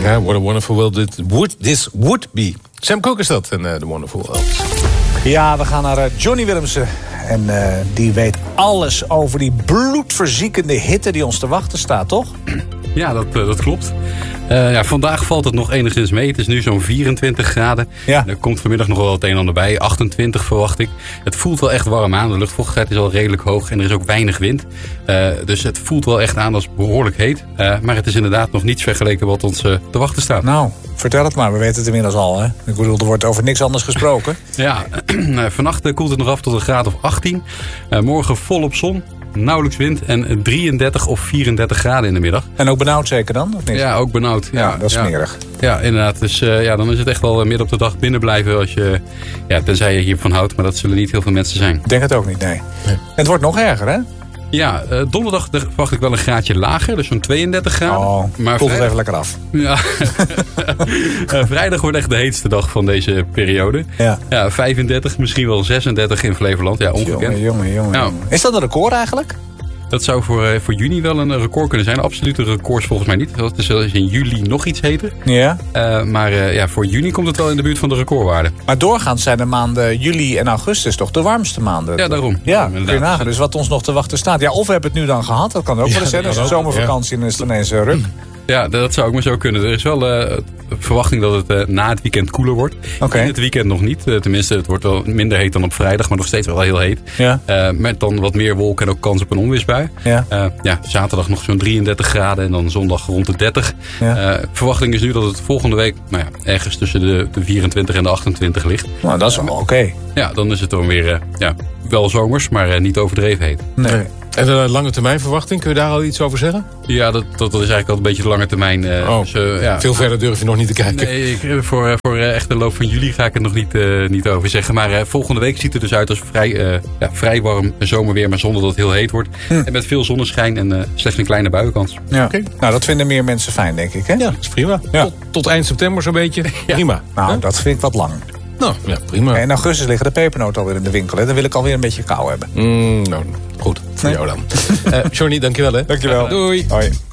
Ja, what a wonderful world this would be. Sam Cooke is dat en The Wonderful World. Ja, we gaan naar Johnny Willemsen. En die weet alles over die bloedverziekende hitte die ons te wachten staat, toch? Ja, dat klopt. Vandaag valt het nog enigszins mee. Het is nu zo'n 24 graden. Ja. Er komt vanmiddag nog wel het een en ander bij. 28 verwacht ik. Het voelt wel echt warm aan. De luchtvochtigheid is al redelijk hoog en er is ook weinig wind. Dus het voelt wel echt aan als behoorlijk heet. Maar het is inderdaad nog niets vergeleken wat ons te wachten staat. Nou, vertel het maar. We weten het inmiddels al, hè? Ik bedoel, er wordt over niks anders gesproken. Ja, vannacht koelt het nog af tot een graad of 18. Morgen volop zon. Nauwelijks wind en 33 of 34 graden in de middag. En ook benauwd zeker dan, of niet? Ja, ook benauwd. Ja, dat is smerig. Ja, inderdaad. Dus dan is het echt wel midden op de dag binnen blijven als je, tenzij je hiervan houdt. Maar dat zullen niet heel veel mensen zijn. Ik denk het ook niet, nee. En het wordt nog erger, hè? Ja, donderdag verwacht ik wel een graadje lager. Dus zo'n 32 graden. Oh, maar koelt het even lekker af. Ja. Vrijdag wordt echt de heetste dag van deze periode. Ja, 35, misschien wel 36 in Flevoland. Ja, ongekend. Jongen. Is dat een record eigenlijk? Dat zou voor juni wel een record kunnen zijn. Absolute records volgens mij niet. Het is in juli nog iets heter. Ja. Maar voor juni komt het wel in de buurt van de recordwaarde. Maar doorgaans zijn de maanden juli en augustus toch de warmste maanden? Ja, daarom. Ja, kun je nagaan. Dus wat ons nog te wachten staat. Ja, of we hebben het nu dan gehad. Dat kan ook wel eens zijn. Als een zomervakantie en is het ineens ruk. Ja, dat zou ook maar zo kunnen. Er is wel verwachting dat het na het weekend koeler wordt. Okay. In het weekend nog niet. Tenminste, het wordt wel minder heet dan op vrijdag. Maar nog steeds wel heel heet. Ja. Met dan wat meer wolken en ook kans op een onweersbui. Ja. Zaterdag nog zo'n 33 graden. En dan zondag rond de 30. Ja. Verwachting is nu dat het volgende week ergens tussen de 24 en de 28 ligt. Nou, dat is wel oké. Ja, dan is het dan weer wel zomers, maar niet overdreven heet. Nee. En de lange termijn verwachting, kun je daar al iets over zeggen? Ja, dat is eigenlijk al een beetje de lange termijn. Veel verder durf je nog niet te kijken. Nee, voor echt de loop van juli ga ik het nog niet over zeggen. Maar volgende week ziet het dus uit als vrij warm zomerweer, maar zonder dat het heel heet wordt. En met veel zonneschijn en slechts een kleine buienkans. Ja. Okay. Nou, dat vinden meer mensen fijn, denk ik. Hè? Ja, dat is prima. Ja. Tot eind september zo'n beetje. Ja. Prima. Nou, dat vind ik wat lang. Nou, ja, prima. En in augustus liggen de pepernoten alweer in de winkel. Hè? Dan wil ik alweer een beetje kou hebben. Nou, goed. Voor jou dan. Johnny, dankjewel. Hè. Dankjewel. Doei. Hoi.